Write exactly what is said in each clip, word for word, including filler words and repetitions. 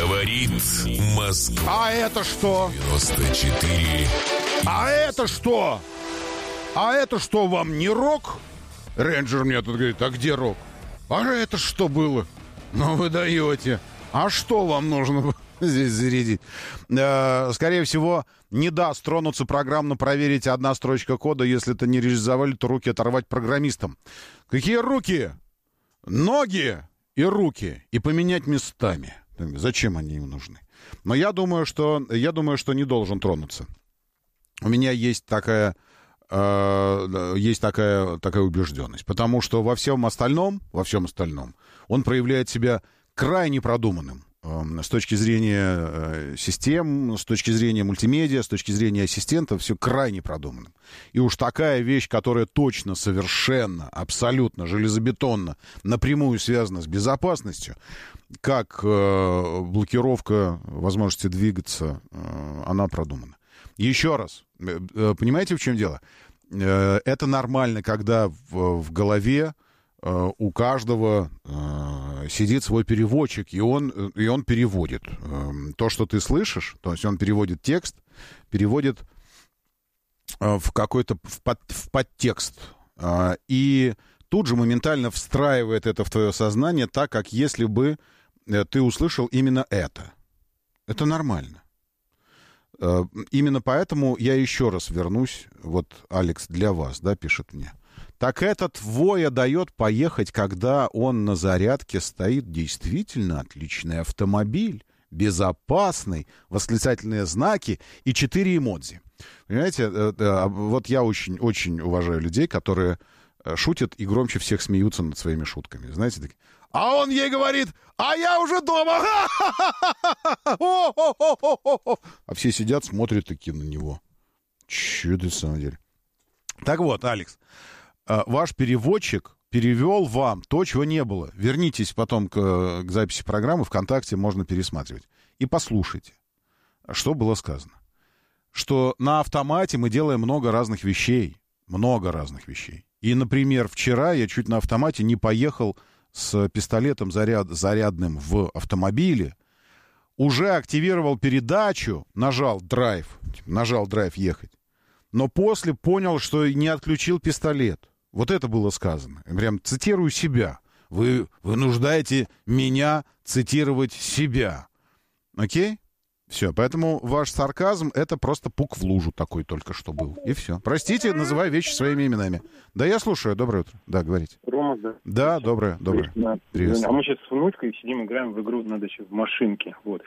Говорит Москва. А это что? девяносто четыре. А это что? А это что, вам не рок? Рейнджер мне тут говорит, а где рок? А это что было? Ну вы даете. А что вам нужно здесь зарядить? Э, скорее всего, не даст тронуться программно проверить одна строчка кода. Если это не реализовали, то руки оторвать программистам. Какие руки? Ноги и руки. И поменять местами. Зачем они им нужны? Но я думаю, что, я думаю, что не должен тронуться. У меня есть такая, э, есть такая, такая убежденность. Потому что во всем остальном, во всем остальном он проявляет себя крайне продуманным. Э, с точки зрения э, систем, с точки зрения мультимедиа, с точки зрения ассистента, все крайне продуманным. И уж такая вещь, которая точно, совершенно, абсолютно, железобетонно, напрямую связана с безопасностью, как э, блокировка возможности двигаться, э, она продумана. Еще раз, э, понимаете, в чем дело? Э, это нормально, когда в, в голове э, у каждого э, сидит свой переводчик, и он, и он переводит. Э, то, что ты слышишь, то есть он переводит текст, переводит э, в какой-то в, под, в подтекст. Э, и тут же моментально встраивает это в твое сознание так, как если бы ты услышал именно это. Это нормально. Именно поэтому я еще раз вернусь. Вот Алекс для вас, да, пишет мне. Так этот Воя дает поехать, когда он на зарядке стоит. Действительно отличный автомобиль, безопасный, восклицательные знаки и четыре эмодзи. Понимаете, вот я очень-очень уважаю людей, которые шутят и громче всех смеются над своими шутками. Знаете, такие. А он ей говорит, а я уже дома. А все сидят, смотрят такие на него. Че это в самом деле? Так вот, Алекс, ваш переводчик перевел вам то, чего не было. Вернитесь потом к, к записи программы ВКонтакте, можно пересматривать. И послушайте, что было сказано. Что на автомате мы делаем много разных вещей. Много разных вещей. И, например, вчера я чуть на автомате не поехал с пистолетом заряд, зарядным в автомобиле, уже активировал передачу, нажал драйв, нажал драйв ехать, но после понял, что не отключил пистолет. Вот это было сказано. Я прям цитирую себя. Вы вынуждаете меня цитировать себя. Окей? Все, поэтому ваш сарказм — это просто пук в лужу такой только что был. И все. Простите, называю вещи своими именами. Да, я слушаю. Доброе утро. Да, говорите. Рома, да. Да, доброе, доброе. Привет. А мы сейчас с внучкой сидим, играем в игру, надо еще в машинке. Вот.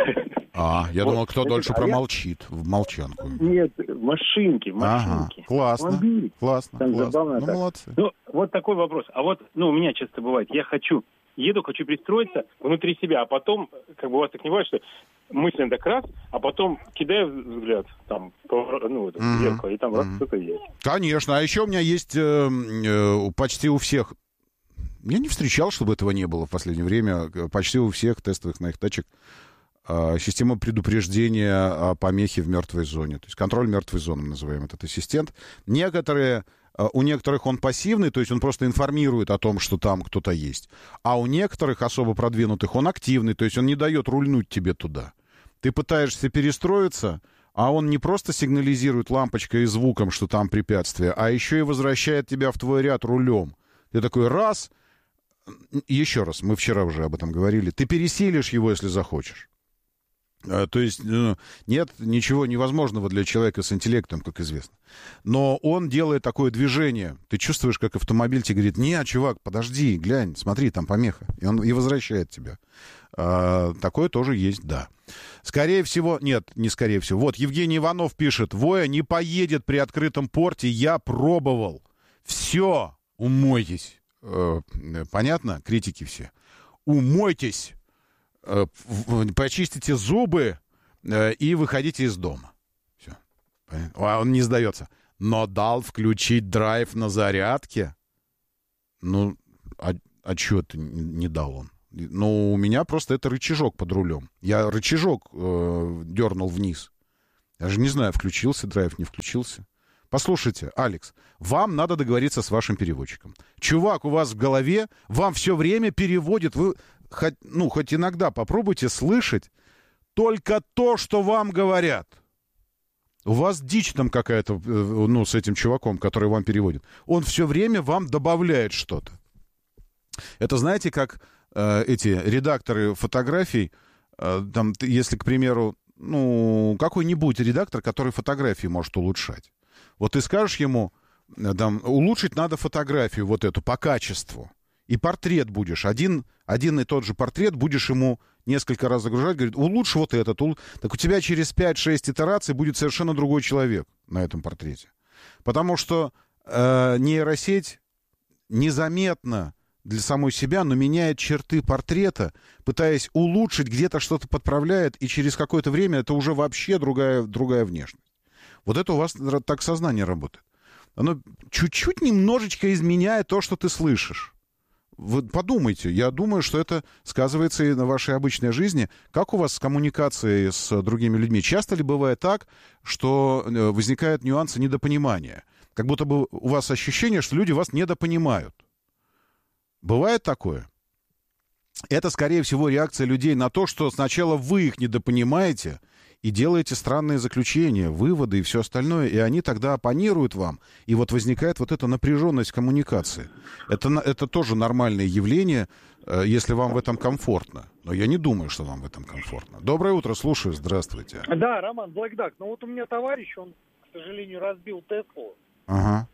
А, я вот. думал, кто Это, дольше а промолчит я... в молчанку. Нет, в машинке, в машинке. Ага, классно, Автомобиль. классно, Там классно. забавно Ну, так. молодцы. Ну, вот такой вопрос. А вот, ну, у меня часто бывает, я хочу, еду, хочу пристроиться внутри себя, а потом, как бы у вас так не бывает, что мысленно так раз, а потом кидаю взгляд, там, ну, это, mm-hmm. зеркало, и там раз mm-hmm. кто-то есть. Конечно, а еще у меня есть э, э, почти у всех, я не встречал, чтобы этого не было в последнее время, почти у всех тестовых моих тачек э, система предупреждения о помехе в мертвой зоне, то есть контроль мертвой зоны, мы называем этот ассистент. Некоторые, э, у некоторых он пассивный, то есть он просто информирует о том, что там кто-то есть, а у некоторых особо продвинутых он активный, то есть он не дает рульнуть тебе туда. Ты пытаешься перестроиться, а он не просто сигнализирует лампочкой и звуком, что там препятствие, а еще и возвращает тебя в твой ряд рулем. Ты такой раз, еще раз, мы вчера уже об этом говорили, ты пересилишь его, если захочешь. То есть нет ничего невозможного для человека с интеллектом, как известно. Но он делает такое движение. Ты чувствуешь, как автомобиль тебе говорит, нет, чувак, подожди, глянь, смотри, там помеха. И он и возвращает тебя. А, такое тоже есть, да. Скорее всего, нет, не скорее всего. Вот Евгений Иванов пишет, Воя не поедет при открытом порте, я пробовал. Все, умойтесь. Э, понятно? Критики все. Умойтесь. Почистите зубы э, и выходите из дома. Все. А он не сдается. Но дал включить драйв на зарядке? Ну, а, а что это не дал он? Ну, у меня просто это рычажок под рулем. Я рычажок э, дернул вниз. Я же не знаю, включился драйв, не включился. Послушайте, Алекс, вам надо договориться с вашим переводчиком. Чувак у вас в голове вам все время переводит. Вы... хоть, ну, хоть иногда попробуйте слышать только то, что вам говорят. У вас дичь там какая-то, ну, с этим чуваком, который вам переводит. Он все время вам добавляет что-то. Это, знаете, как э, эти редакторы фотографий, э, там, если, к примеру, ну, какой-нибудь редактор, который фотографии может улучшать. Вот ты скажешь ему, там, улучшить надо фотографию вот эту по качеству. И портрет будешь. Один, один и тот же портрет будешь ему несколько раз загружать. Говорит, улучшь вот этот. Ул... Так у тебя через пять-шесть итераций будет совершенно другой человек на этом портрете. Потому что э, нейросеть незаметно для самой себя, но меняет черты портрета, пытаясь улучшить, где-то что-то подправляет, и через какое-то время это уже вообще другая, другая внешность. Вот это у вас так сознание работает. Оно чуть-чуть немножечко изменяет то, что ты слышишь. Вы подумайте, я думаю, что это сказывается и на вашей обычной жизни. Как у вас с коммуникацией с другими людьми? Часто ли бывает так, что возникают нюансы недопонимания? Как будто бы у вас ощущение, что люди вас недопонимают. Бывает такое? Это, скорее всего, реакция людей на то, что сначала вы их недопонимаете и делаете странные заключения, выводы и все остальное, и они тогда оппонируют вам, и вот возникает вот эта напряженность коммуникации. Это, это тоже нормальное явление, если вам в этом комфортно. Но я не думаю, что вам в этом комфортно. Доброе утро, слушаю, здравствуйте. Да, Роман, Блэкдак. Ну вот у меня товарищ, он, к сожалению, разбил Теслу. Ага.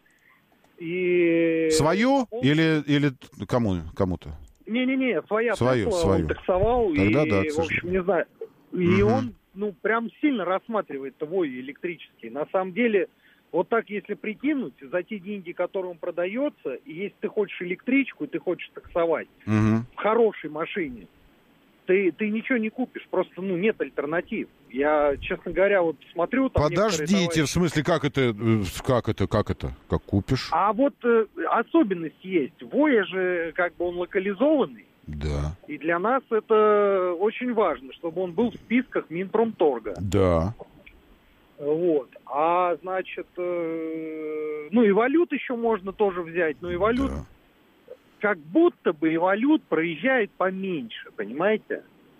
И... Свою он... или, или кому, кому-то? Не-не-не, своя свою, Тесла, свою. Он таксовал, Тогда и, да, в общем, не знаю. И угу. он, ну, прям сильно рассматривает вой электрический. На самом деле, вот так, если прикинуть, за те деньги, которые он продается, и если ты хочешь электричку, и ты хочешь таксовать угу. в хорошей машине, ты, ты ничего не купишь, просто, ну, нет альтернатив. Я, честно говоря, вот смотрю... Там Подождите, товарищи... в смысле, как это, как это, как это, как купишь? А вот э, особенность есть. Воя же, как бы, он локализованный. Да. И для нас это очень важно, чтобы он был в списках Минпромторга. Да. Вот. А, значит, э, ну, Эволют еще можно тоже взять, но Эволют... Да. Как будто бы Эволют проезжает поменьше, понимаете?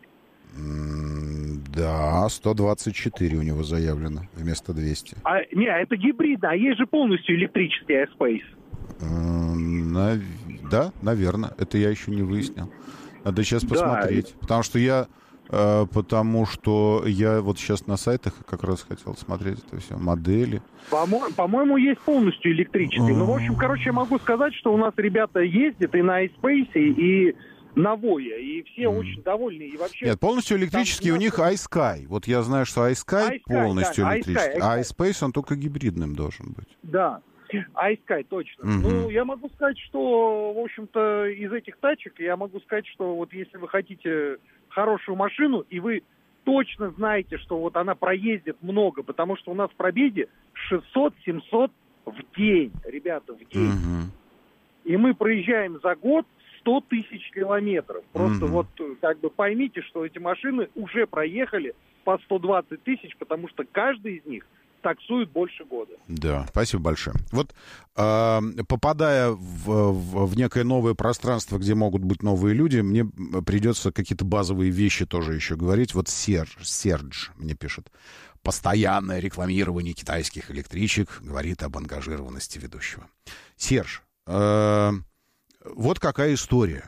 Да, сто двадцать четыре у него заявлено вместо двухсот. А, не, это гибридно, а есть же полностью электрический iSpace. На, да, наверное. Это я еще не выяснил. Надо сейчас посмотреть. Да. Потому что я... Э, потому что я вот сейчас на сайтах как раз хотел смотреть это все. Модели. По-мо- по-моему, есть полностью электрический. Ну, в общем, короче, я могу сказать, что у нас ребята ездят и на iSpace, и на Voya, и все mm. очень довольны. И вообще... Нет, полностью электрический там, у них iSky. Вот я знаю, что iSky, iSky полностью да, электрический. iSky, iSky. А iSpace, он только гибридным должен быть. Да. iSky, точно. Mm-hmm. Ну, я могу сказать, что, в общем-то, из этих тачек, я могу сказать, что вот если вы хотите хорошую машину, и вы точно знаете, что вот она проездит много, потому что у нас в пробеге шестьсот-семьсот в день, ребята, в день. Mm-hmm. И мы проезжаем за год сто тысяч километров. Просто mm-hmm. вот как бы поймите, что эти машины уже проехали по сто двадцать тысяч, потому что каждый из них таксует больше года. Да, спасибо большое. Вот э, попадая в, в, в некое новое пространство, где могут быть новые люди, мне придется какие-то базовые вещи тоже еще говорить. Вот Серж, Серж мне пишет. Постоянное рекламирование китайских электричек говорит об ангажированности ведущего. Серж, э, вот какая история.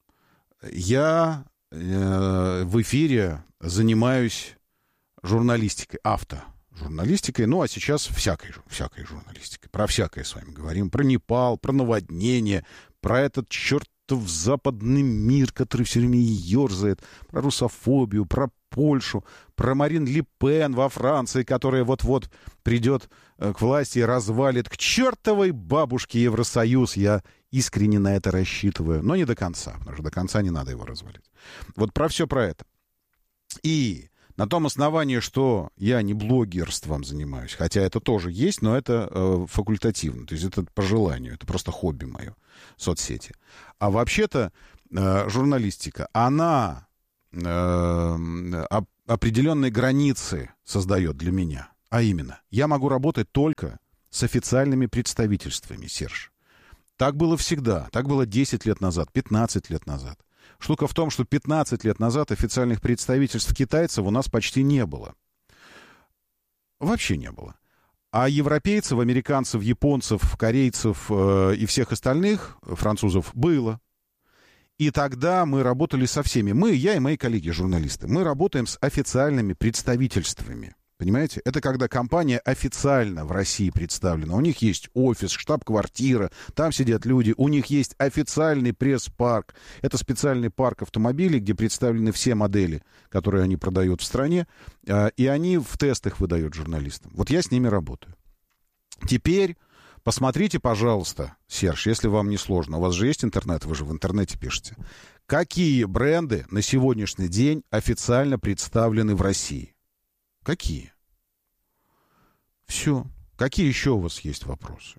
Я э, в эфире занимаюсь журналистикой, авто. Журналистикой, ну, а сейчас всякой, всякой журналистикой. Про всякое с вами говорим. Про Непал, про наводнение, про этот чертов западный мир, который все время ерзает, про русофобию, про Польшу, про Марин Ле Пен во Франции, которая вот-вот придет к власти и развалит к чертовой бабушке Евросоюз. Я искренне на это рассчитываю, но не до конца, потому что до конца не надо его развалить. Вот про все про это. И... на том основании, что я не блогерством занимаюсь, хотя это тоже есть, но это э, факультативно, то есть это по желанию, это просто хобби мое, соцсети. А вообще-то э, журналистика, она э, оп- определенные границы создает для меня. А именно, я могу работать только с официальными представительствами, Серж. Так было всегда, так было десять лет назад, пятнадцать лет назад. Штука в том, что пятнадцать лет назад официальных представительств китайцев у нас почти не было. Вообще не было. А европейцев, американцев, японцев, корейцев э, и всех остальных, французов, было. И тогда мы работали со всеми. Мы, я и мои коллеги-журналисты, мы работаем с официальными представительствами. Понимаете? Это когда компания официально в России представлена. У них есть офис, штаб-квартира, там сидят люди. У них есть официальный пресс-парк. Это специальный парк автомобилей, где представлены все модели, которые они продают в стране. И они в тестах выдают журналистам. Вот я с ними работаю. Теперь посмотрите, пожалуйста, Серж, если вам не сложно. У вас же есть интернет, вы же в интернете пишете. Какие бренды на сегодняшний день официально представлены в России? Какие? Все. Какие еще у вас есть вопросы?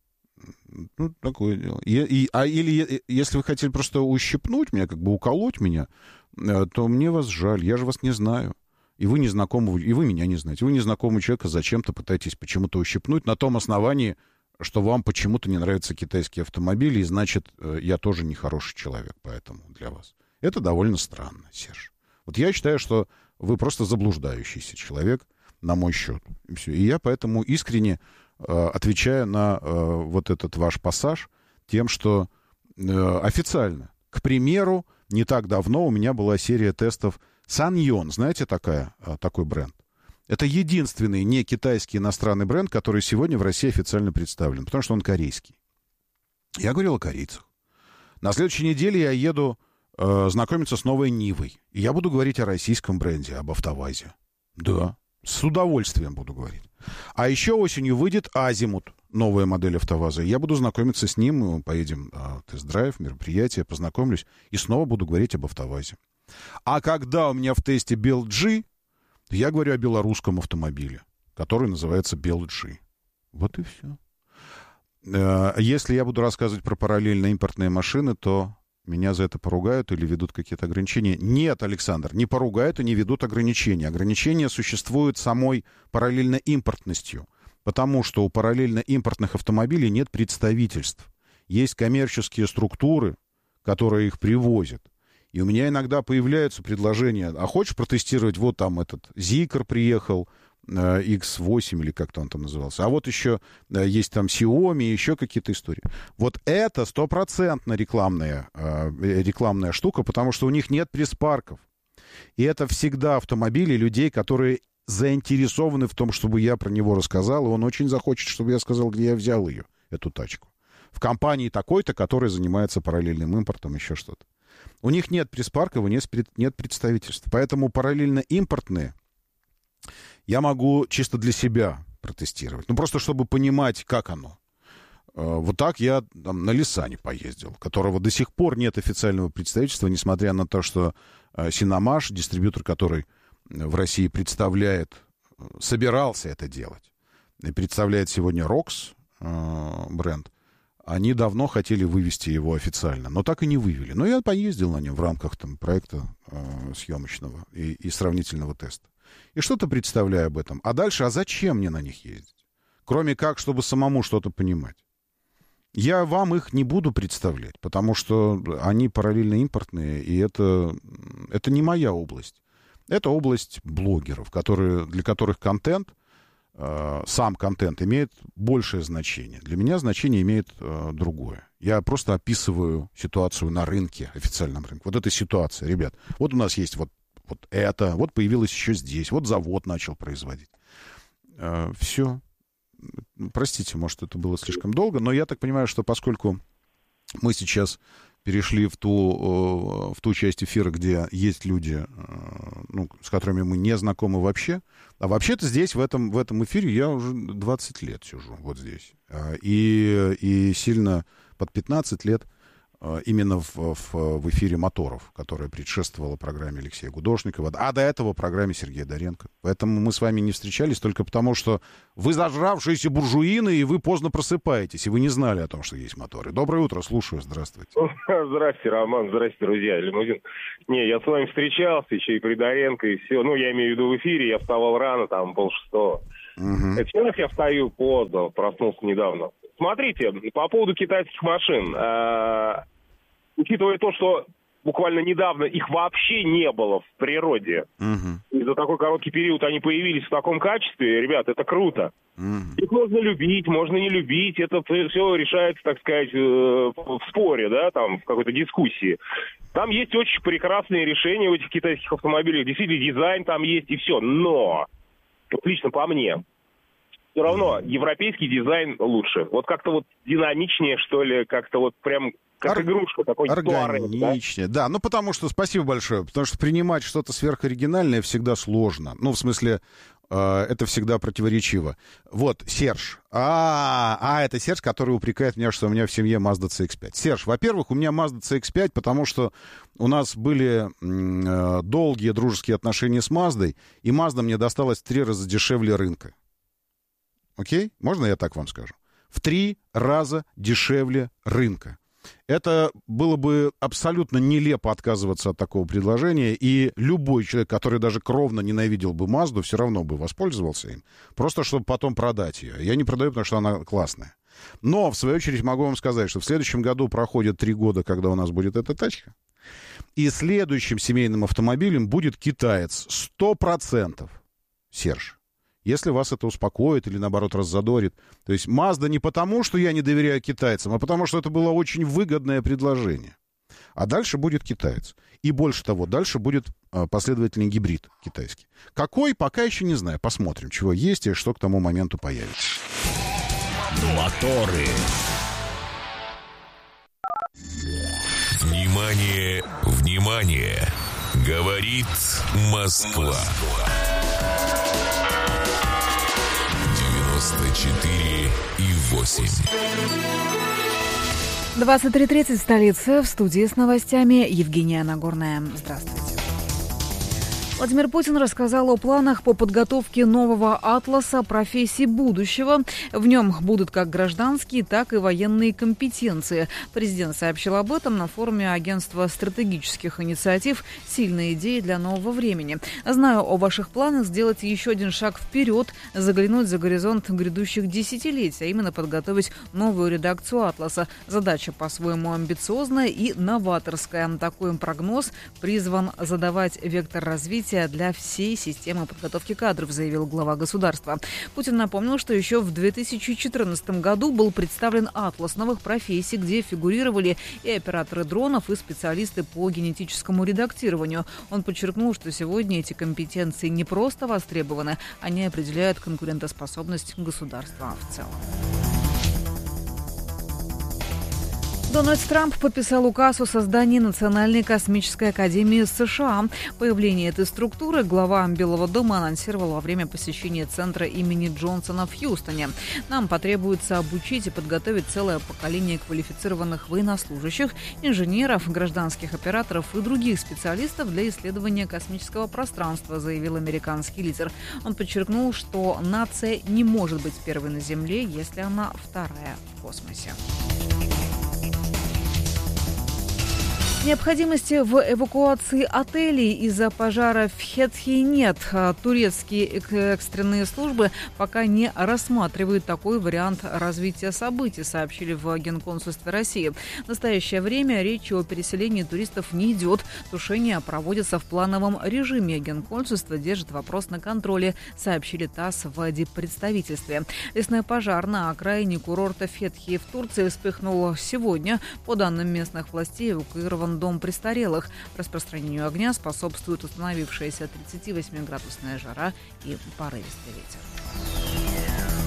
Ну, такое дело. И, и, а, или если вы хотели просто ущипнуть меня, как бы уколоть меня, то мне вас жаль. Я же вас не знаю. И вы незнакомый, и вы меня не знаете. Вы незнакомый человек, а зачем-то пытаетесь почему-то ущипнуть на том основании, что вам почему-то не нравятся китайские автомобили, и значит, я тоже нехороший человек, поэтому для вас. Это довольно странно, Серж. Вот я считаю, что вы просто заблуждающийся человек, на мой счет. И все. И я поэтому искренне э, отвечаю на э, вот этот ваш пассаж тем, что э, официально, к примеру, не так давно у меня была серия тестов Саньон. Знаете такая, э, такой бренд? Это единственный не китайский иностранный бренд, который сегодня в России официально представлен, потому что он корейский. Я говорил о корейцах. На следующей неделе я еду знакомиться с новой Нивой. И я буду говорить о российском бренде, об АвтоВАЗе. Да, с удовольствием буду говорить. А еще осенью выйдет Азимут, новая модель АвтоВАЗа. Я буду знакомиться с ним, мы поедем а, тест-драйв, мероприятие, познакомлюсь, и снова буду говорить об АвтоВАЗе. А когда у меня в тесте Белджи, я говорю о белорусском автомобиле, который называется Белджи. Вот и все. Если я буду рассказывать про параллельно импортные машины, то меня за это поругают или ведут какие-то ограничения. Нет, Александр, не поругают и не ведут ограничения. Ограничения существуют самой параллельно импортностью, потому что у параллельно импортных автомобилей нет представительств. Есть коммерческие структуры, которые их привозят. И у меня иногда появляются предложения, а хочешь протестировать, вот там этот Зикр приехал, икс восемь или как-то он там назывался. А вот еще есть там Xiaomi и еще какие-то истории. Вот это стопроцентно рекламная, рекламная штука, потому что у них нет пресс-парков. И это всегда автомобили людей, которые заинтересованы в том, чтобы я про него рассказал, и он очень захочет, чтобы я сказал, где я взял ее, эту тачку. В компании такой-то, которая занимается параллельным импортом, еще что-то. У них нет пресс-парков, нет, нет представительств. Поэтому параллельно импортные я могу чисто для себя протестировать. Ну, просто чтобы понимать, как оно. Вот так я там, на Лисане поездил, которого до сих пор нет официального представительства, несмотря на то, что Синомаш, дистрибьютор, который в России представляет, собирался это делать, и представляет сегодня Рокс бренд, они давно хотели вывести его официально, но так и не вывели. Но я поездил на нем в рамках там, проекта э, съемочного и, и сравнительного теста. И что-то представляю об этом. А дальше, а зачем мне на них ездить? Кроме как, чтобы самому что-то понимать. Я вам их не буду представлять, потому что они параллельно импортные, и это, это не моя область. Это область блогеров, которые, для которых контент, э, сам контент имеет большее значение. Для меня значение имеет э, другое. Я просто описываю ситуацию на рынке, официальном рынке. Вот эта ситуация, ребят. Вот у нас есть вот, вот это, вот появилось еще здесь, вот завод начал производить. Э, все. Простите, может, это было слишком долго, но я так понимаю, что поскольку мы сейчас перешли в ту, в ту часть эфира, где есть люди, ну, с которыми мы не знакомы вообще, а вообще-то здесь, в этом, в этом эфире, я уже двадцать лет сижу, вот здесь, и, и сильно под пятнадцать лет именно в, в, в эфире «Моторов», которая предшествовала программе Алексея Гудошникова, а до этого программе Сергея Доренко. Поэтому мы с вами не встречались только потому, что вы зажравшиеся буржуины, и вы поздно просыпаетесь, и вы не знали о том, что есть моторы. Доброе утро, слушаю, здравствуйте. Здрасте, Роман, здрасте, друзья, Лимузин. Не, я с вами встречался еще и при Доренко, и все. Ну, я имею в виду в эфире, я вставал рано, там, полшестого. Угу. Это сейчас я встаю поздно, проснулся недавно. Смотрите, по поводу китайских машин. Э, учитывая то, что буквально недавно их вообще не было в природе. Угу. И за такой короткий период они появились в таком качестве. Ребят, это круто. Угу. Их можно любить, можно не любить. Это все решается, так сказать, в споре, да, там, в какой-то дискуссии. Там есть очень прекрасные решения у этих китайских автомобилей. Действительно, дизайн там есть и все. Но, вот лично по мне, все равно европейский дизайн лучше. Вот как-то вот динамичнее, что ли, как-то вот прям как Ор- игрушка такой. Органичнее, да? да. Ну, потому что, спасибо большое, потому что принимать что-то сверхоригинальное всегда сложно. Ну, в смысле, э, это всегда противоречиво. Вот, Серж. А, а, это Серж, который упрекает меня, что у меня в семье Mazda си икс пять. Серж, во-первых, у меня Mazda си икс пять, потому что у нас были э, долгие дружеские отношения с Маздой, и Mazda мне досталась в три раза дешевле рынка. Окей? Можно я так вам скажу? В три раза дешевле рынка. Это было бы абсолютно нелепо отказываться от такого предложения, и любой человек, который даже кровно ненавидел бы Мазду, все равно бы воспользовался им, просто чтобы потом продать ее. Я не продаю, потому что она классная. Но, в свою очередь, могу вам сказать, что в следующем году проходит три года, когда у нас будет эта тачка, и следующим семейным автомобилем будет китаец. Сто процентов. Серж. Если вас это успокоит или, наоборот, раззадорит. То есть Mazda не потому, что я не доверяю китайцам, а потому, что это было очень выгодное предложение. А дальше будет китаец. И больше того, дальше будет а, последовательный гибрид китайский. Какой, пока еще не знаю. Посмотрим, чего есть и что к тому моменту появится. Моторы. Внимание, внимание. Говорит Москва. четыре и восемь. двадцать три тридцать в столице. В студии с новостями Евгения Нагорная. Здравствуйте. Владимир Путин рассказал о планах по подготовке нового атласа профессий будущего. В нем будут как гражданские, так и военные компетенции. Президент сообщил об этом на форуме агентства стратегических инициатив «Сильные идеи для нового времени». Знаю о ваших планах сделать еще один шаг вперед, заглянуть за горизонт грядущих десятилетий, а именно подготовить новую редакцию атласа. Задача по-своему амбициозная и новаторская. Такой прогноз призван задавать вектор развития для всей системы подготовки кадров, заявил глава государства. Путин напомнил, что еще в две тысячи четырнадцатом году был представлен атлас новых профессий, где фигурировали и операторы дронов, и специалисты по генетическому редактированию. Он подчеркнул, что сегодня эти компетенции не просто востребованы, они определяют конкурентоспособность государства в целом. Дональд Трамп подписал указ о создании Национальной космической академии США. Появление этой структуры глава Белого дома анонсировал во время посещения центра имени Джонсона в Хьюстоне. Нам потребуется обучить и подготовить целое поколение квалифицированных военнослужащих, инженеров, гражданских операторов и других специалистов для исследования космического пространства, заявил американский лидер. Он подчеркнул, что нация не может быть первой на Земле, если она вторая в космосе. Необходимости в эвакуации отелей из-за пожара в Хетхи нет. Турецкие экстренные службы пока не рассматривают такой вариант развития событий, сообщили в Генконсульстве России. В настоящее время речи о переселении туристов не идет. Тушение проводится в плановом режиме. Генконсульство держит вопрос на контроле, сообщили ТАСС в диппредставительстве. Лесной пожар на окраине курорта Фетхи в Турции вспыхнул сегодня. По данным местных властей, эвакуирован дом престарелых. Распространению огня способствует установившаяся тридцативосьмиградусная жара и порывистый ветер.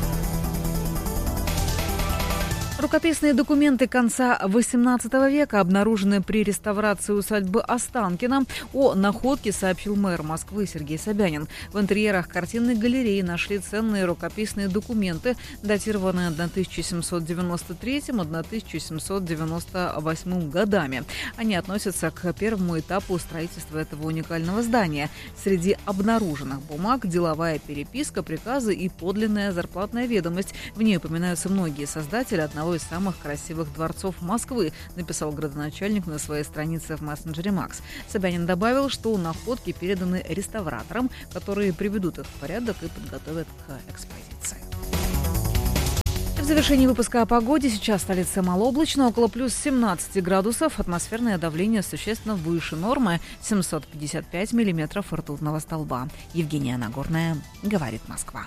Рукописные документы конца восемнадцатого века обнаружены при реставрации усадьбы Останкино. О находке сообщил мэр Москвы Сергей Собянин. В интерьерах картинной галереи нашли ценные рукописные документы, датированные тысяча семьсот девяносто третьим — тысяча семьсот девяносто восьмым годами. Они относятся к первому этапу строительства этого уникального здания. Среди обнаруженных бумаг деловая переписка, приказы и подлинная зарплатная ведомость. В ней упоминаются многие создатели одного из самых красивых дворцов Москвы, написал градоначальник на своей странице в мессенджере Макс. Собянин добавил, что находки переданы реставраторам, которые приведут их в порядок и подготовят к экспозиции. В завершении выпуска о погоде. Сейчас в столице малооблачно, около плюс семнадцать градусов. Атмосферное давление существенно выше нормы, семьсот пятьдесят пять миллиметров ртутного столба. Евгения Нагорная, говорит Москва.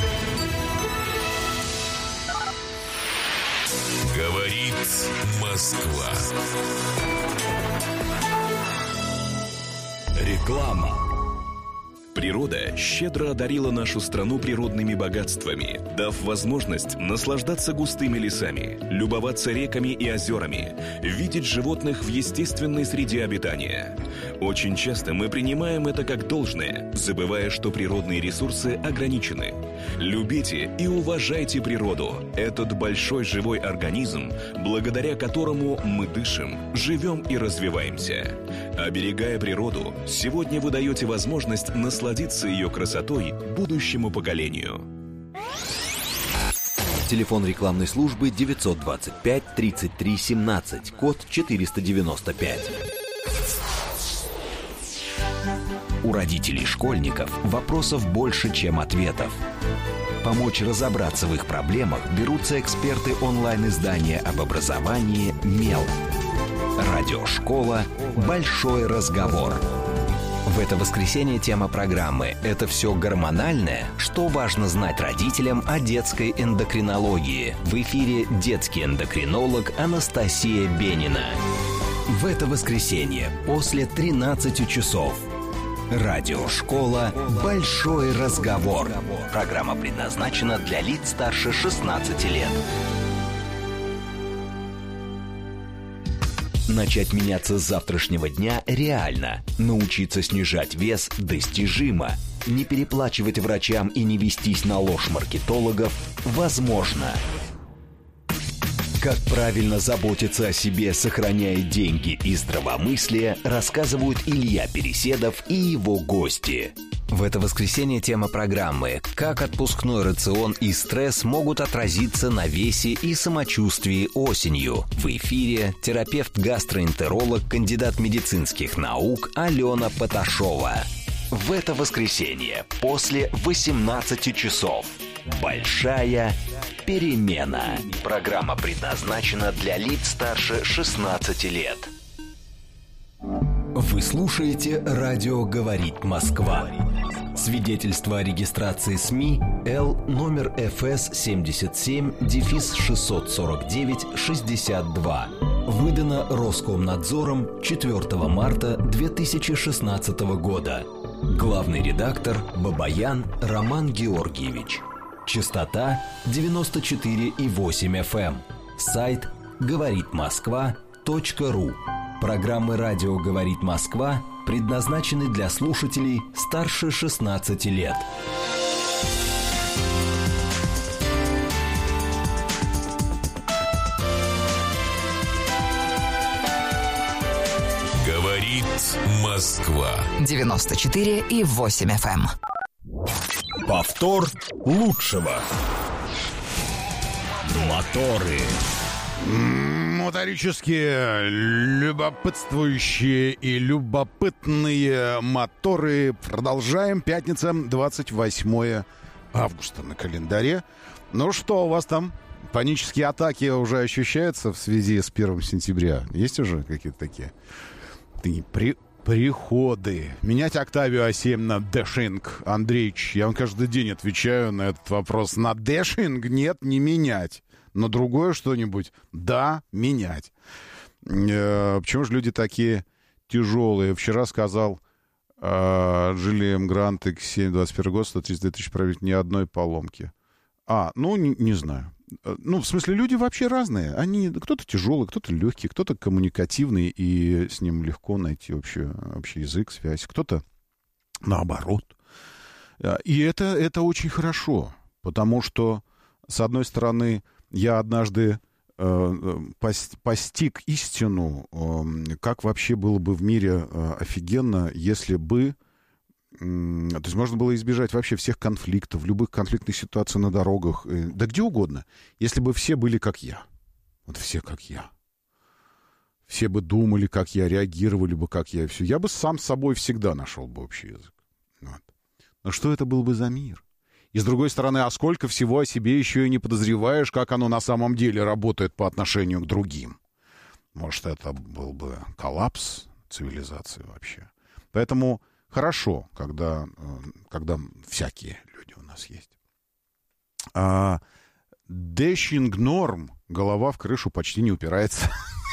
Говорит Москва. Реклама. Природа щедро одарила нашу страну природными богатствами, дав возможность наслаждаться густыми лесами, любоваться реками и озерами, видеть животных в естественной среде обитания. Очень часто мы принимаем это как должное, забывая, что природные ресурсы ограничены. Любите и уважайте природу. Этот большой живой организм, благодаря которому мы дышим, живем и развиваемся. Оберегая природу, сегодня вы даете возможность насладиться ее красотой будущему поколению. Телефон рекламной службы девятьсот двадцать пять тридцать три семнадцать, код четыреста девяносто пять. У родителей школьников вопросов больше, чем ответов. Помочь разобраться в их проблемах берутся эксперты онлайн-издания об образовании «Мел». Радиошкола «Большой разговор». В это воскресенье тема программы «Это все гормональное? Что важно знать родителям о детской эндокринологии?» В эфире детский эндокринолог Анастасия Бенина. В это воскресенье после тринадцати часов. Радиошкола «Большой разговор». Программа предназначена для лиц старше шестнадцати лет. Начать меняться с завтрашнего дня реально. Научиться снижать вес достижимо. Не переплачивать врачам и не вестись на ложь маркетологов возможно. Как правильно заботиться о себе, сохраняя деньги и здравомыслие, рассказывают Илья Переседов и его гости. В это воскресенье тема программы «Как отпускной рацион и стресс могут отразиться на весе и самочувствии осенью». В эфире терапевт-гастроэнтеролог, кандидат медицинских наук Алена Поташова. В это воскресенье после восемнадцати часов. Большая перемена. Программа предназначена для лиц старше шестнадцати лет. Вы слушаете «Радио говорит Москва». Свидетельство о регистрации СМИ Л номер эф эс семьдесят семь шестьсот сорок девять шестьдесят два. Выдано Роскомнадзором четвёртого марта две тысячи шестнадцатого года. Главный редактор Бабаян Роман Георгиевич. Частота девяносто четыре и восемь эф эм. Сайт говорит москва точка ру. Программы «Радио говорит Москва» предназначены для слушателей старше шестнадцати лет. Говорит Москва. девяносто четыре и восемь эф эм. Повтор лучшего. Моторы. Моторические, любопытствующие и любопытные моторы. Продолжаем. Пятница, двадцать восьмое августа на календаре. Ну что у вас там? Панические атаки уже ощущаются в связи с первым сентября? Есть уже какие-то такие? Ты при... Приходы. Менять Октавию а семь на Дэшинг. Андреич, я вам каждый день отвечаю на этот вопрос. На Дэшинг нет, не менять. На другое что-нибудь, да, менять. Э, почему же люди такие тяжелые? Вчера сказал э, Джиллиан Грант икс семь двадцать первый год, сто тридцать две тысячи пробить, ни одной поломки. А, ну, не, не знаю. Ну, в смысле, люди вообще разные. Они, кто-то тяжелый, кто-то легкий, кто-то коммуникативный, и с ним легко найти общий, общий язык, связь. Кто-то наоборот. И это, это очень хорошо, потому что, с одной стороны, я однажды э, постиг истину, э, как вообще было бы в мире э, офигенно, если бы... То есть можно было избежать вообще всех конфликтов, любых конфликтных ситуаций на дорогах, да где угодно, если бы все были как я. Вот все как я. Все бы думали, как я, реагировали бы, как я, и все. Я бы сам с собой всегда нашел бы общий язык. Вот. Но что это был бы за мир? И с другой стороны, а сколько всего о себе еще и не подозреваешь, как оно на самом деле работает по отношению к другим. Может, это был бы коллапс цивилизации вообще. Поэтому хорошо, когда, когда всякие люди у нас есть. А, Дэшинг норм, голова в крышу почти не упирается.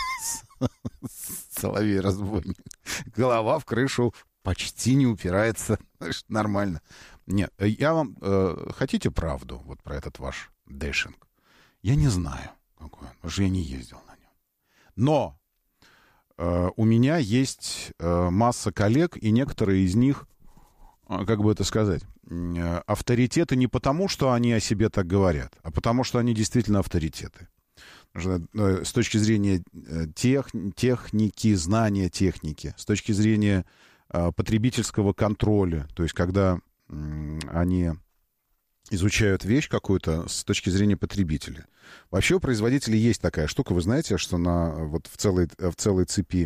Соловей-разбойник. Голова в крышу почти не упирается. Нормально. Нет, я вам... Э, хотите правду вот про этот ваш дэшинг? Я не знаю, какой он, потому что я не ездил на нем. Но э, у меня есть э, масса коллег, и некоторые из них, э, как бы это сказать, э, авторитеты не потому, что они о себе так говорят, а потому, что они действительно авторитеты. Потому что, э, с точки зрения тех, техники, знания техники, с точки зрения э, потребительского контроля, то есть когда они изучают вещь какую-то с точки зрения потребителя. Вообще у производителей есть такая штука, вы знаете, что на, вот в, целой, в целой цепи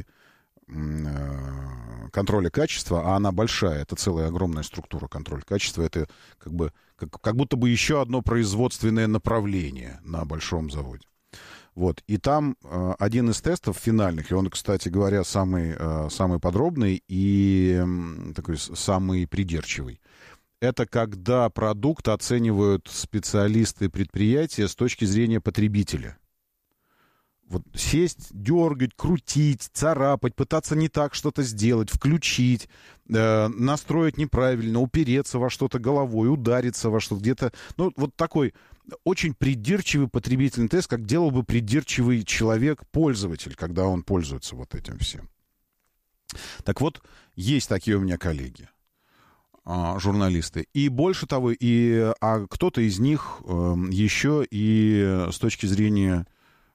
контроля качества, а она большая, это целая огромная структура контроля качества, это как бы, как, как будто бы еще одно производственное направление на большом заводе. Вот. И там э, один из тестов финальных, и он, кстати говоря, самый, э, самый подробный и э, такой самый придирчивый, это когда продукт оценивают специалисты предприятия с точки зрения потребителя. Вот сесть, дергать, крутить, царапать, пытаться не так что-то сделать, включить, э, настроить неправильно, упереться во что-то головой, удариться во что-то где-то. Ну, вот такой очень придирчивый потребительный тест, как делал бы придирчивый человек-пользователь, когда он пользуется вот этим всем. Так вот, есть такие у меня коллеги, э, журналисты. И больше того, и, а кто-то из них э, еще и с точки зрения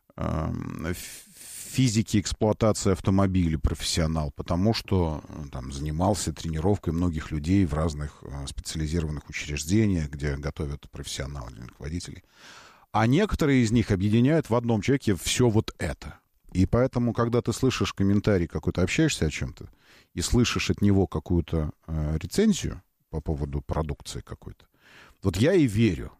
физики эксплуатации автомобиля профессионал, потому что там занимался тренировкой многих людей в разных специализированных учреждениях, где готовят профессиональных водителей. А некоторые из них объединяют в одном человеке все вот это. И поэтому, когда ты слышишь комментарий какой-то, общаешься о чем-то, и слышишь от него какую-то э, рецензию по поводу продукции какой-то, вот я и верю.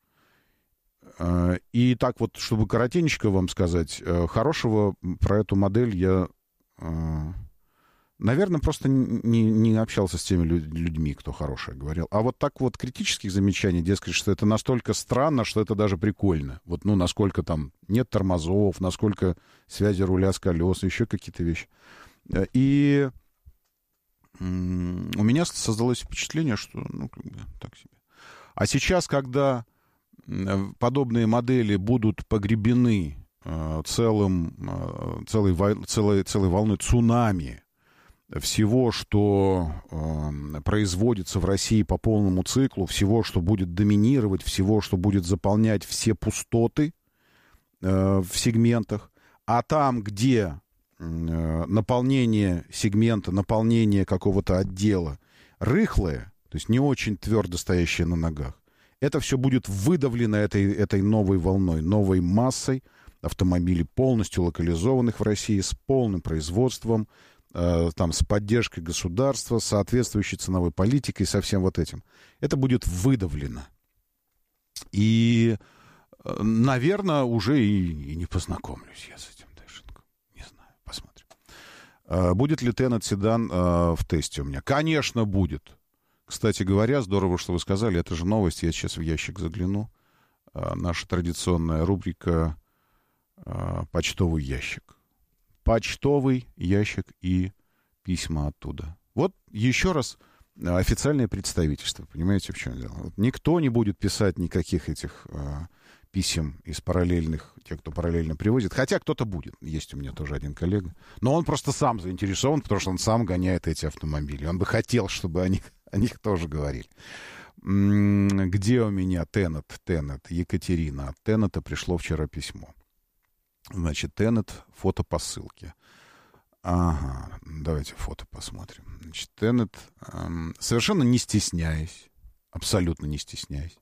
И так вот, чтобы коротенько вам сказать, хорошего про эту модель я, наверное, просто не, не общался с теми людьми, кто хорошее говорил. А вот так вот критических замечаний, дескать, что это настолько странно, что это даже прикольно. Вот, ну, насколько там нет тормозов, насколько связи руля с колесом, еще какие-то вещи. И у меня создалось впечатление, что, ну, как бы так себе. А сейчас, когда подобные модели будут погребены э, целым, э, целой, целой, целой волной цунами всего, что э, производится в России по полному циклу, всего, что будет доминировать, всего, что будет заполнять все пустоты э, в сегментах, а там, где э, наполнение сегмента, наполнение какого-то отдела рыхлое, то есть не очень твердо стоящее на ногах, это все будет выдавлено этой, этой новой волной, новой массой автомобилей, полностью локализованных в России, с полным производством, э, там, с поддержкой государства, соответствующей ценовой политикой, со всем вот этим. Это будет выдавлено. И, э, наверное, уже и, и не познакомлюсь я с этим дэшингом. Не знаю, посмотрим. Э, будет ли Tenet седан э, в тесте у меня? Конечно, будет. Кстати говоря, здорово, что вы сказали, это же новость, я сейчас в ящик загляну. А, наша традиционная рубрика а, «Почтовый ящик». Почтовый ящик и письма оттуда. Вот еще раз официальное представительство, понимаете, в чем дело? Вот никто не будет писать никаких этих а, писем из параллельных, те, кто параллельно привозит, хотя кто-то будет, есть у меня тоже один коллега, но он просто сам заинтересован, потому что он сам гоняет эти автомобили, он бы хотел, чтобы они о них тоже говорили. Где у меня Tenet? Tenet, Екатерина. От Tenet пришло вчера письмо. Значит, Tenet, фото по ссылке. Ага, давайте фото посмотрим. Значит, Tenet, эм, совершенно не стесняясь, абсолютно не стесняясь,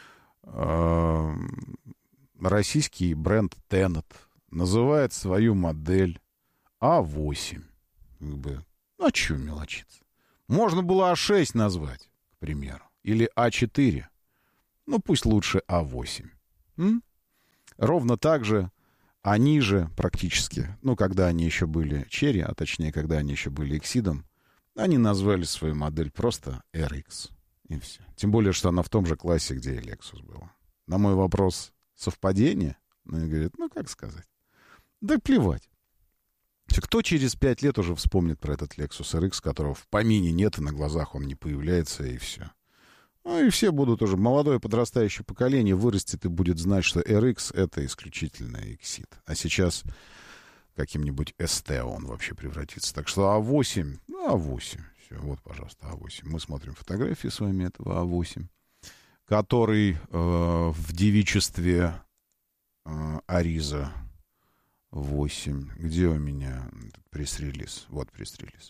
эм, российский бренд Tenet называет свою модель а восемь. Как бы, ну, а чё мелочиться? Можно было а шесть назвать, к примеру, или а четыре. Ну, пусть лучше а восемь. М? Ровно так же, они же практически, ну, когда они еще были Черри, а точнее, когда они еще были Эксидом, они назвали свою модель просто эр икс. И все. Тем более, что она в том же классе, где и Lexus была. На мой вопрос, совпадение? Они говорят, ну, как сказать? Да плевать. Кто через пять лет уже вспомнит про этот Lexus эр икс, которого в помине нет, и на глазах он не появляется, и все. Ну, и все будут уже, молодое подрастающее поколение вырастет и будет знать, что эр икс — это исключительно Exit. А сейчас каким-нибудь эс ти он вообще превратится. Так что а восемь, ну, а восемь. Все, вот, пожалуйста, а восемь. Мы смотрим фотографии с вами этого а восемь, который э, в девичестве э, Ариза восемь. Где у меня пресс-релиз? Вот пресс-релиз.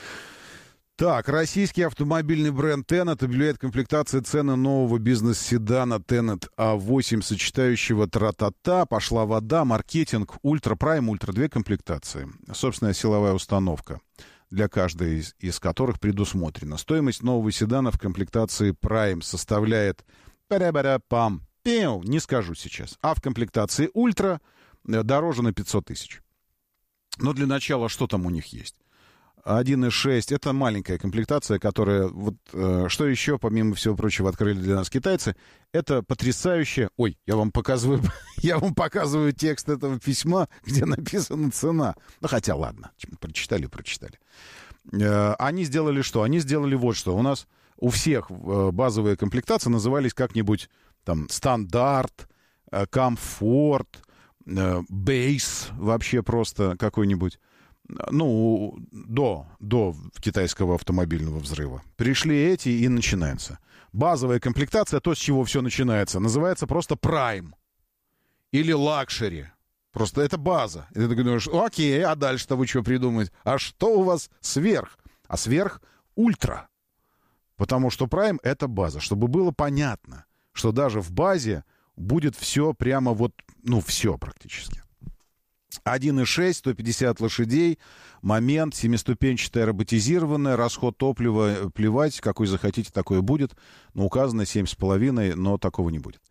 Так, российский автомобильный бренд Tenet объявляет комплектации цены нового бизнес-седана Tenet а восемь, сочетающего тра-та-та, пошла вода, маркетинг, ультра, прайм, ультра, две комплектации. Собственная силовая установка, для каждой из, из которых предусмотрена. Стоимость нового седана в комплектации прайм составляет пара-бара-пам, пиу, не скажу сейчас. А в комплектации ультра дороже на пятьсот тысяч. Но для начала что там у них есть? один и шесть — это маленькая комплектация, которая, вот, э, что еще, помимо всего прочего, открыли для нас китайцы, это потрясающее... Ой, я вам показываю, я вам показываю текст этого письма, где написана цена. Ну, хотя, ладно, прочитали, прочитали. Э, они сделали что? Они сделали вот что. У нас у всех э, базовые комплектации назывались как-нибудь там стандарт, э, комфорт, э, бейс, вообще просто какой-нибудь. Ну, до, до китайского автомобильного взрыва. Пришли эти, и начинается. Базовая комплектация, то, с чего все начинается, называется просто Prime. Или Luxury. Просто это база. И ты думаешь, окей, а дальше-то вы что придумаете? А что у вас сверх? А сверх Ультра. Потому что Prime — это база. Чтобы было понятно, что даже в базе будет все прямо вот, ну, все практически. один и шесть, сто пятьдесят лошадей, момент, семиступенчатая роботизированная, расход топлива, плевать, какой захотите, такое будет. Но указано семь с половиной, но такого не будет.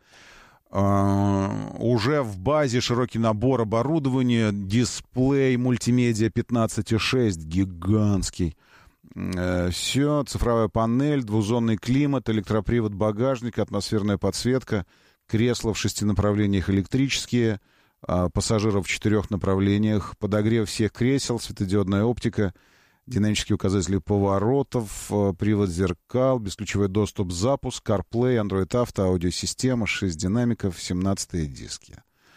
Uh, уже в базе широкий набор оборудования, дисплей мультимедиа пятнадцать и шесть, гигантский. Uh, все, цифровая панель, двузонный климат, электропривод багажника, атмосферная подсветка, кресла в шести направлениях электрические, пассажиров в четырех направлениях, подогрев всех кресел, светодиодная оптика, динамические указатели поворотов, привод зеркал, бесключевой доступ, запуск, CarPlay, Android Auto, аудиосистема, шесть динамиков, семнадцатые диски.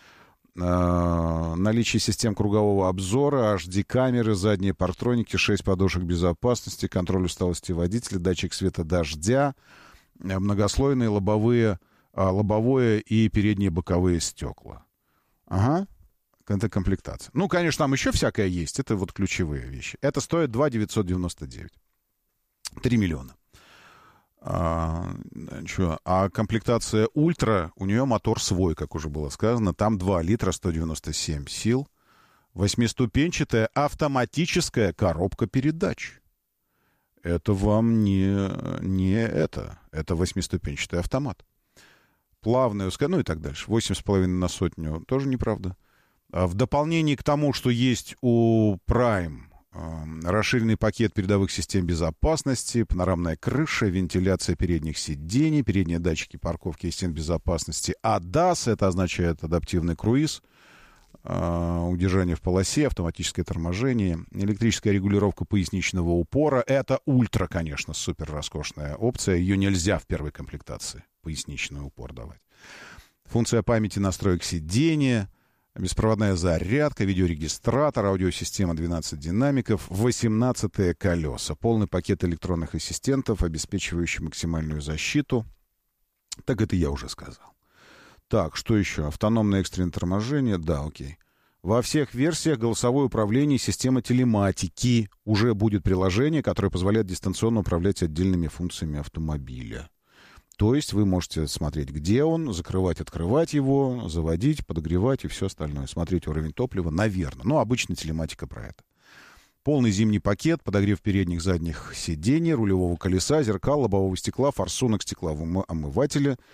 Наличие систем кругового обзора, эйч ди-камеры, задние парктроники, шесть подушек безопасности, контроль усталости водителя, датчик света дождя, многослойные лобовые, лобовое и передние боковые стекла. Ага, это комплектация. Ну, конечно, там еще всякое есть. Это вот ключевые вещи. Это стоит два тысячи девятьсот девяносто девять. три миллиона. А, что? А комплектация Ультра, у нее мотор свой, как уже было сказано. Там два литра, сто девяносто семь сил. Восьмиступенчатая автоматическая коробка передач. Это вам не, не это. Это восьмиступенчатый автомат. Плавная, ну и так дальше. восемь с половиной на сотню тоже неправда. В дополнение к тому, что есть у Prime, расширенный пакет передовых систем безопасности, панорамная крыша, вентиляция передних сидений, передние датчики парковки и стен безопасности. эй ди эй эс, это означает адаптивный круиз, удержание в полосе, автоматическое торможение, электрическая регулировка поясничного упора. Это ультра, конечно, супер роскошная опция. Ее нельзя в первой комплектации поясничный упор давать. Функция памяти настроек сидения, беспроводная зарядка, видеорегистратор, аудиосистема двенадцать динамиков, восемнадцатые колеса, полный пакет электронных ассистентов, обеспечивающий максимальную защиту. Так это я уже сказал. Так, что еще? Автономное экстренное торможение, да, окей. Во всех версиях голосовое управление и система телематики. Уже будет приложение, которое позволяет дистанционно управлять отдельными функциями автомобиля. То есть вы можете смотреть, где он, закрывать, открывать его, заводить, подогревать и все остальное. Смотреть уровень топлива, наверное. Но обычно телематика про это. Полный зимний пакет, подогрев передних, задних сидений, рулевого колеса, зеркал, лобового стекла, форсунок, стеклового омывателя,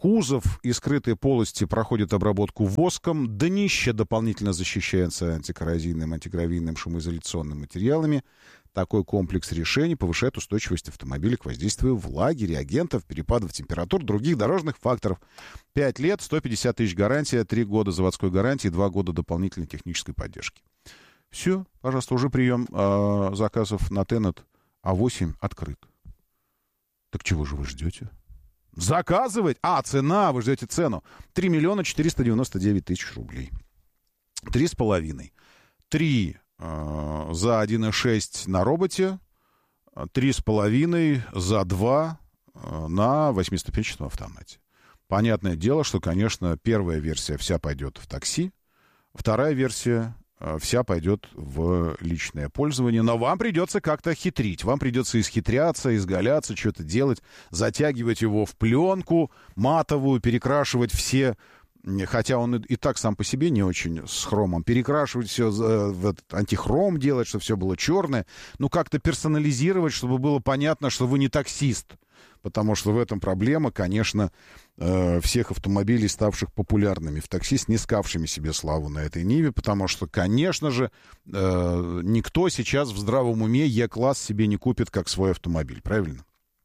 Кузов и скрытые полости проходят обработку воском. Днище дополнительно защищается антикоррозийным, антигравийным, шумоизоляционным материалами. Такой комплекс решений повышает устойчивость автомобиля к воздействию влаги, реагентов, перепадов температур, других дорожных факторов. пять лет, сто пятьдесят тысяч гарантия, три года заводской гарантии, два года дополнительной технической поддержки. Все, пожалуйста, уже прием э, заказов на Тенет а восемь открыт. Так чего же вы ждете? Заказывать? А, цена, вы ждете цену. три миллиона четыреста девяносто девять тысяч рублей. Три с половиной. Три э, за один и шесть на роботе, три с половиной за два э, на восьмиступенчатом автомате. Понятное дело, что, конечно, первая версия вся пойдет в такси, вторая версия э, вся пойдет в личное пользование, но вам придется как-то хитрить, вам придется исхитряться, изгаляться, что-то делать, затягивать его в пленку матовую, перекрашивать все, хотя он и, и так сам по себе не очень с хромом, перекрашивать все в этот антихром, делать, чтобы все было черное, ну как-то персонализировать, чтобы было понятно, что вы не таксист. Потому что в этом проблема, конечно, всех автомобилей, ставших популярными в такси, снискавшими себе славу на этой ниве, потому что, конечно же, никто сейчас в здравом уме Е-класс себе не купит как свой автомобиль, правильно?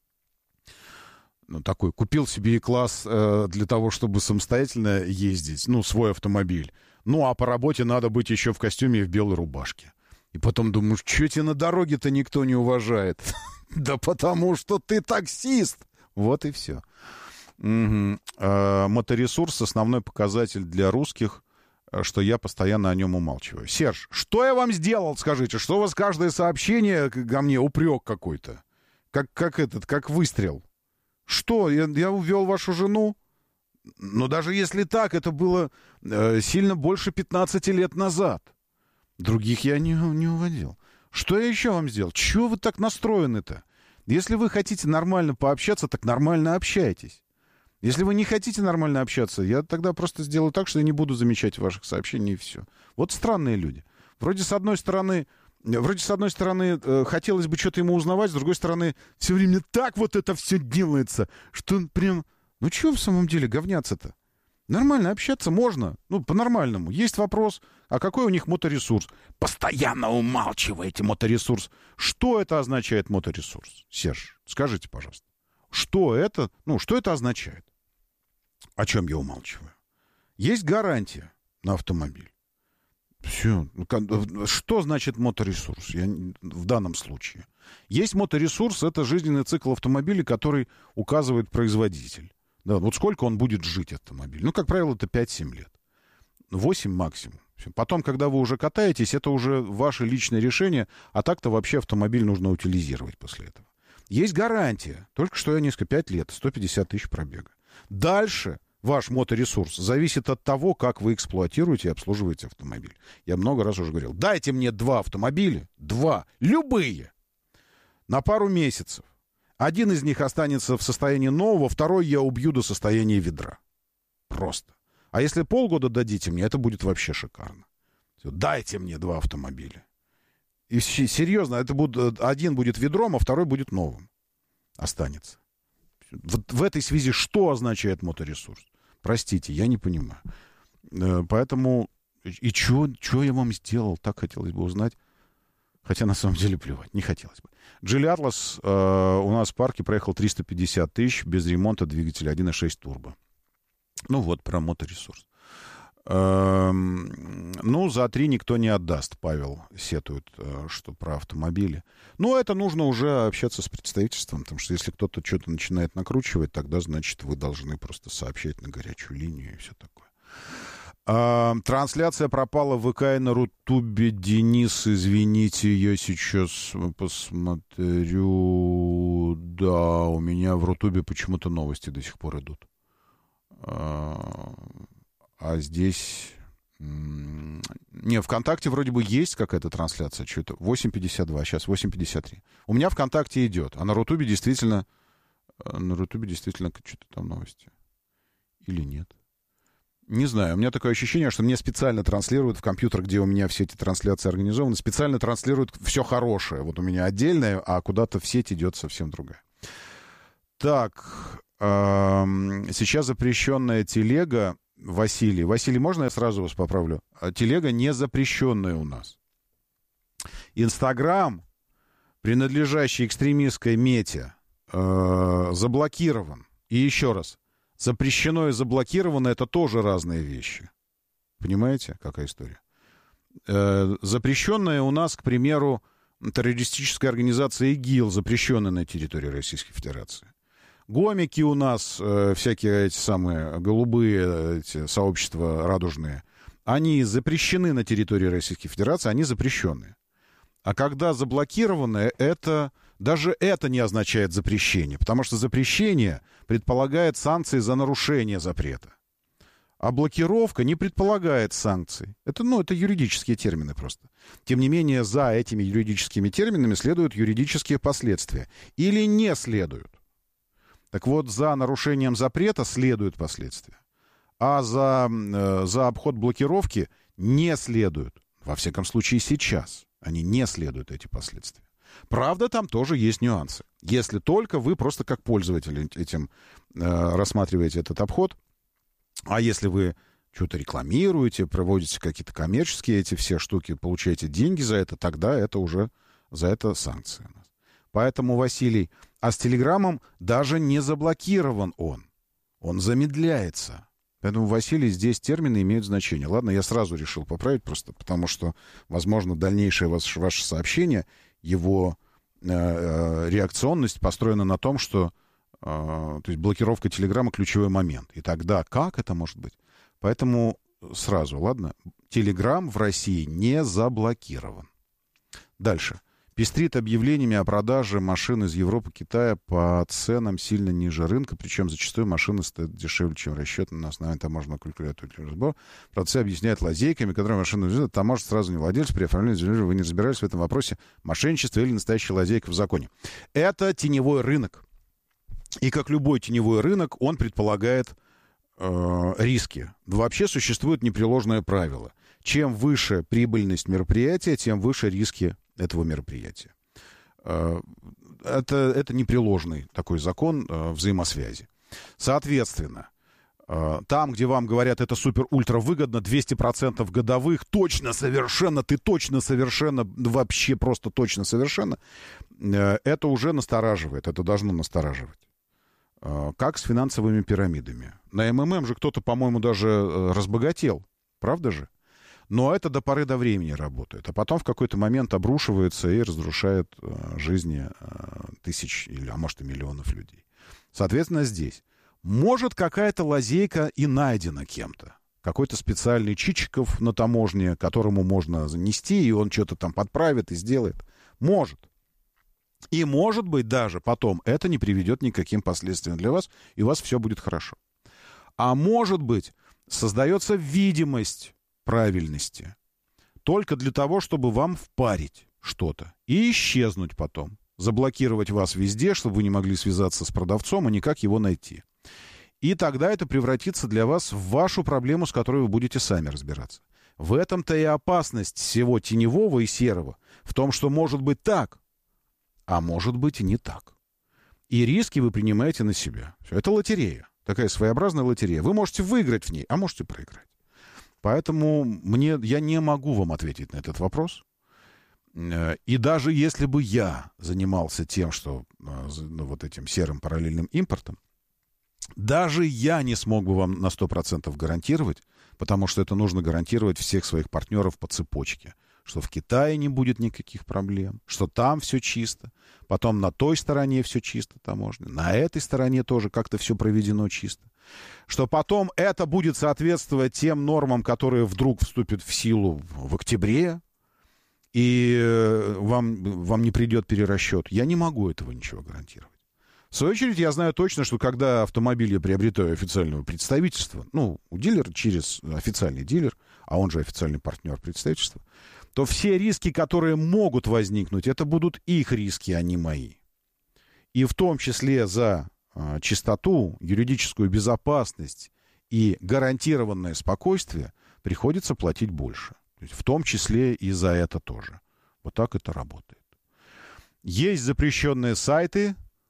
Ну, такой, купил себе Е-класс для того, чтобы самостоятельно ездить, ну, свой автомобиль. Ну, а по работе надо быть еще в костюме и в белой рубашке. И потом думаешь, что тебя на дороге-то никто не уважает? Да потому что ты таксист. Вот и все. Угу. А, моторесурс — основной показатель для русских, что я постоянно о нем умалчиваю. Серж, что я вам сделал, скажите? Что у вас каждое сообщение ко мне упрек какой-то? Как, как этот, как выстрел. Что, я, я увел вашу жену? Но даже если так, это было э, сильно больше пятнадцати лет назад. Других я не, не уводил. Что я еще вам сделал? Чего вы так настроены-то? Если вы хотите нормально пообщаться, так нормально общайтесь. Если вы не хотите нормально общаться, я тогда просто сделаю так, что я не буду замечать ваших сообщений, и все. Вот странные люди. Вроде с одной стороны, вроде с одной стороны э, хотелось бы что-то ему узнавать, с другой стороны, все время так вот это все делается, что прям... Ну чего в самом деле говняться-то? Нормально общаться можно, ну, по-нормальному. Есть вопрос, а какой у них моторесурс? Постоянно умалчиваете моторесурс. Что это означает моторесурс? Серж, скажите, пожалуйста. Что это, ну, что это означает? О чем я умалчиваю? Есть гарантия на автомобиль. Все. Что значит моторесурс я, в данном случае? Есть моторесурс, это жизненный цикл автомобиля, который указывает производитель. Да, вот сколько он будет жить, автомобиль? Ну, как правило, это пять-семь лет. восемь максимум. Потом, когда вы уже катаетесь, это уже ваше личное решение, а так-то вообще автомобиль нужно утилизировать после этого. Есть гарантия. Только что я несколько, пять лет, сто пятьдесят тысяч пробега. Дальше ваш моторесурс зависит от того, как вы эксплуатируете и обслуживаете автомобиль. Я много раз уже говорил, дайте мне два автомобиля, два, любые, на пару месяцев. Один из них останется в состоянии нового, второй я убью до состояния ведра. Просто. А если полгода дадите мне, это будет вообще шикарно. Все, дайте мне два автомобиля. И серьезно, это будет, один будет ведром, а второй будет новым. Останется. Вот в этой связи что означает моторесурс? Простите, я не понимаю. Поэтому и что я вам сделал, так хотелось бы узнать. Хотя, на самом деле, плевать, не хотелось бы. Джили Атлас э, у нас в парке проехал триста пятьдесят тысяч без ремонта двигателя один и шесть турбо. Ну вот, про моторесурс. Э, ну, за три никто не отдаст, Павел сетует, э, что про автомобили. Ну, это нужно уже общаться с представительством, потому что если кто-то что-то начинает накручивать, тогда, значит, вы должны просто сообщать на горячую линию и все такое. А, трансляция пропала в ВК и на Рутубе. Денис, извините, я сейчас посмотрю. Да, у меня в Рутубе почему-то новости до сих пор идут. А, а здесь... Не, ВКонтакте вроде бы есть какая-то трансляция. Что-то восемь пятьдесят два, сейчас восемь пятьдесят три. У меня ВКонтакте идет, а на Рутубе действительно... На Рутубе действительно что-то там новости. Или нет? Не знаю, у меня такое ощущение, что мне специально транслируют в компьютер, где у меня все эти трансляции организованы, специально транслируют все хорошее. Вот у меня отдельное, а куда-то в сеть идет совсем другая. Так, сейчас запрещенная телега, Василий, Василий, можно я сразу вас поправлю? Телега не запрещенная у нас. Инстаграм, принадлежащий экстремистской мете, э, заблокирован. И еще раз, запрещено и заблокировано — это тоже разные вещи. Понимаете, какая история? Э, запрещенная у нас, к примеру, террористическая организация ИГИЛ, запрещенная на территории Российской Федерации. Гомики у нас, э, всякие эти самые голубые эти сообщества радужные, они запрещены на территории Российской Федерации, они запрещенные. А когда заблокированы, это, даже это не означает запрещение, потому что запрещение предполагает санкции за нарушение запрета. А блокировка не предполагает санкций. Это, ну, это юридические термины просто. Тем не менее, за этими юридическими терминами следуют юридические последствия. Или не следуют. Так вот, за нарушением запрета следуют последствия. А за, э, за обход блокировки не следуют. Во всяком случае, сейчас они не следуют, эти последствия. Правда, там тоже есть нюансы. Если только вы просто как пользователь этим э, рассматриваете этот обход, а если вы что-то рекламируете, проводите какие-то коммерческие эти все штуки, получаете деньги за это, тогда это уже за это санкции у нас. Поэтому, Василий, а с Телеграмом даже не заблокирован он. Он замедляется. Поэтому, Василий, здесь термины имеют значение. Ладно, я сразу решил поправить просто, потому что, возможно, дальнейшее ваше, ваше сообщение, его э, э, реакционность построена на том, что э, то есть блокировка Телеграма — ключевой момент. И тогда как это может быть? Поэтому сразу, ладно, Телеграм в России не заблокирован. Дальше. Пестрит объявлениями о продаже машин из Европы, Китая по ценам сильно ниже рынка, причем зачастую машины стоят дешевле, чем расчетно на основании таможенного калькулятора. Продавцы объясняют лазейками, которые машины везут, таможат сразу не владелец, при оформлении вы не разбирались в этом вопросе, мошенничество или настоящая лазейка в законе. Это теневой рынок. И как любой теневой рынок, он предполагает э, риски. Вообще существует непреложное правило. Чем выше прибыльность мероприятия, тем выше риски этого мероприятия. Это, это непреложный такой закон э, взаимосвязи. Соответственно, э, там, где вам говорят, это супер-ультра выгодно, двести процентов годовых, точно, совершенно, ты точно, совершенно, вообще просто точно, совершенно, э, это уже настораживает, это должно настораживать. Э, как с финансовыми пирамидами. На эм эм эм же кто-то, по-моему, даже э, разбогател, правда же? Но это до поры до времени работает. А потом в какой-то момент обрушивается и разрушает э, жизни э, тысяч, или, а может и миллионов людей. Соответственно, здесь может какая-то лазейка и найдена кем-то. Какой-то специальный Чичиков на таможне, которому можно занести, и он что-то там подправит и сделает. Может. И может быть даже потом это не приведет ни к каким последствиям для вас, и у вас все будет хорошо. А может быть, создается видимость правильности. Только для того, чтобы вам впарить что-то и исчезнуть потом. Заблокировать вас везде, чтобы вы не могли связаться с продавцом и никак его найти. И тогда это превратится для вас в вашу проблему, с которой вы будете сами разбираться. В этом-то и опасность всего теневого и серого. В том, что может быть так, а может быть и не так. И риски вы принимаете на себя. Это лотерея. Такая своеобразная лотерея. Вы можете выиграть в ней, а можете проиграть. Поэтому мне, я не могу вам ответить на этот вопрос. И даже если бы я занимался тем, что ну, вот этим серым параллельным импортом, даже я не смог бы вам на сто процентов гарантировать, потому что это нужно гарантировать всех своих партнеров по цепочке, что в Китае не будет никаких проблем, что там все чисто, потом на той стороне все чисто таможня, на этой стороне тоже как-то все проведено чисто, что потом это будет соответствовать тем нормам, которые вдруг вступят в силу в октябре, и вам, вам не придет перерасчет. Я не могу этого ничего гарантировать. В свою очередь, я знаю точно, что когда автомобиль я приобретаю официального представительства, ну, у дилера через официальный дилер, а он же официальный партнер представительства, то все риски, которые могут возникнуть, это будут их риски, а не мои. И в том числе за э, чистоту, юридическую безопасность и гарантированное спокойствие приходится платить больше. То есть в том числе и за это тоже. Вот так это работает. Есть запрещенные сайты,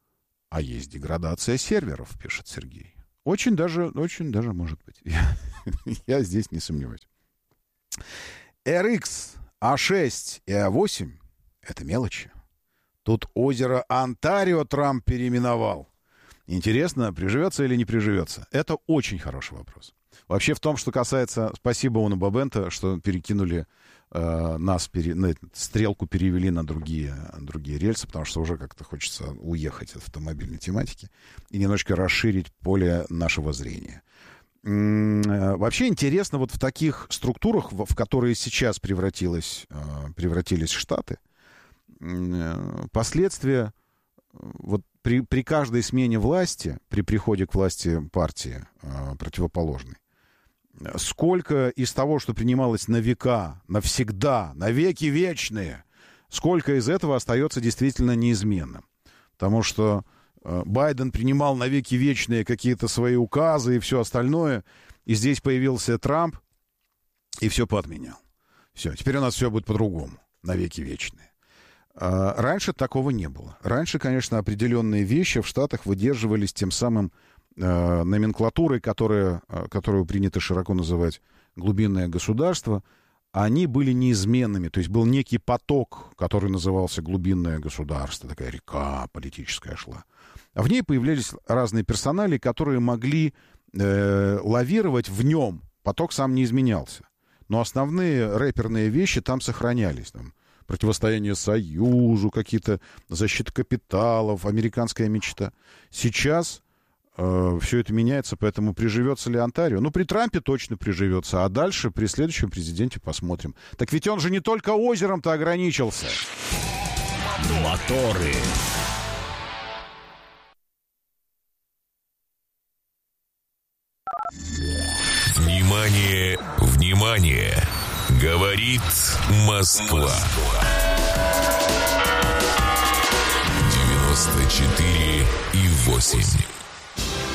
А есть деградация серверов, пишет Сергей. Очень даже, очень даже может быть. Я, я здесь не сомневаюсь. эр икс, а шесть и а восемь — это мелочи. Тут озеро Онтарио Трамп переименовал. Интересно, приживется или не приживется? Это очень хороший вопрос. Вообще в том, что касается... Спасибо Уна Бабента, что перекинули э, нас, пере, на, стрелку перевели на другие, другие рельсы, потому что уже как-то хочется уехать от автомобильной тематики и немножечко расширить поле нашего зрения. М-м, вообще интересно вот в таких структурах, в, в которые сейчас превратилось, э, превратились Штаты, э, последствия вот при, при каждой смене власти, при приходе к власти партии э, противоположной, сколько из того, что принималось на века, навсегда, навеки вечные, сколько из этого остается действительно неизменным. Потому что э, Байден принимал навеки вечные какие-то свои указы и все остальное, и здесь появился Трамп и все поотменял. Все, теперь у нас все будет по-другому, навеки вечные. Э, раньше такого не было. Раньше, конечно, определенные вещи в Штатах выдерживались тем самым э, номенклатурой, которая, э, которую принято широко называть глубинное государство. Они были неизменными. То есть был некий поток, который назывался глубинное государство. Такая река политическая шла. А в ней появлялись разные персонали, которые могли э, лавировать в нем. Поток сам не изменялся. Но основные рэперные вещи там сохранялись. Там, противостояние Союзу, какие-то защита капиталов, американская мечта. Сейчас э, все это меняется, поэтому приживется ли Онтарио? Ну, при Трампе точно приживется, а дальше при следующем президенте посмотрим. Так ведь он же не только озером-то ограничился. Моторы. Внимание, внимание! Говорит Москва. девяносто четыре и восемь.